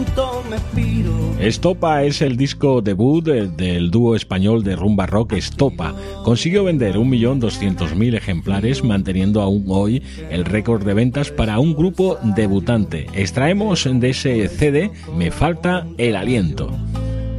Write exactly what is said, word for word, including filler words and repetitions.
momento me piro. Estopa es el disco debut del, del dúo español de rumba rock Estopa. Consiguió vender un millón doscientos mil ejemplares, manteniendo aún hoy el récord de ventas para un grupo debutante. Extraemos de ese C D Me falta el aliento.